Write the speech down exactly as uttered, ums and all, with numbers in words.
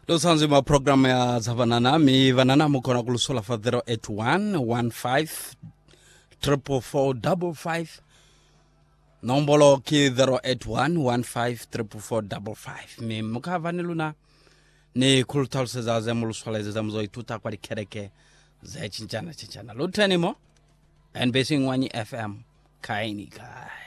Dosanzi ma program ya Zavanana mi vanana mukona kulusula fa zero eight one one five four four four five nombolo ki zero eight one one five four four four five mi mukavani luna ni kultal se za zemulusula ze zamzo ituta kwa dikereke za chinchana chinchana luteni mo and basing wanyi F M kaini kai